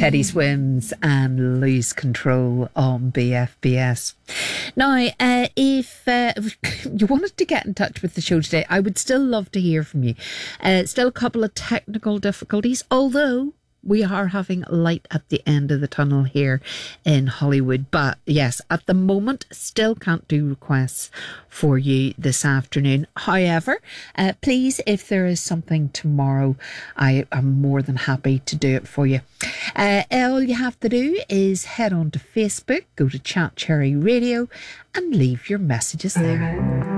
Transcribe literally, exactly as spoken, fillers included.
Teddy Swims and Lose Control on B F B S. Now, uh, if uh, you wanted to get in touch with the show today, I would still love to hear from you. Uh, still a couple of technical difficulties, although we are having light at the end of the tunnel here in Hollywood. But yes, at the moment, still can't do requests for you this afternoon. However, uh, please, if there is something tomorrow, I am more than happy to do it for you. Uh, all you have to do is head on to Facebook, go to Chat Cherry Radio and leave your messages there.